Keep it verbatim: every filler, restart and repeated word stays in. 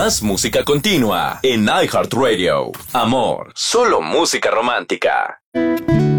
Más música continua en iHeartRadio. Amor, solo música romántica.